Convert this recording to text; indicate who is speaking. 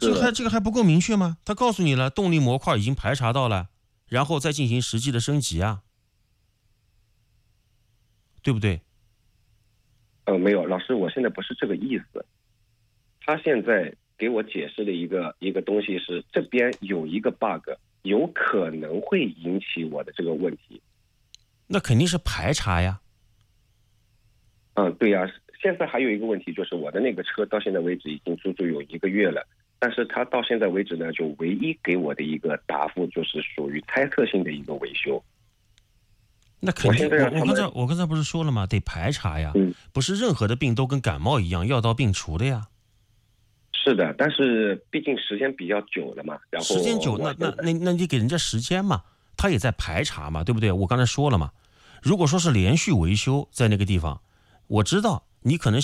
Speaker 1: 这个还不够明确吗？他告诉你了，动力模块已经排查到了，然后再进行实际的升级啊，对不对？
Speaker 2: 没有，老师，我现在不是这个意思。他现在给我解释的一个东西是，这边有一个 bug， 有可能会引起我的这个问题。
Speaker 1: 那肯定是排查呀。
Speaker 2: 对呀，现在还有一个问题就是我的那个车到现在为止已经足足有1个月了，但是他到现在为止呢，就唯一给我的一个答复就是属于猜测性的一个维修。
Speaker 1: 那肯定，我刚才不是说了吗？得排查呀，不是任何的病都跟感冒一样药到病除的呀。
Speaker 2: 是的，但是毕竟时间比较久了嘛，然后
Speaker 1: 时间久，那你给人家时间嘛，他也在排查嘛，对不对？我刚才说了嘛，如果说是连续维修在那个地方，我知道你可能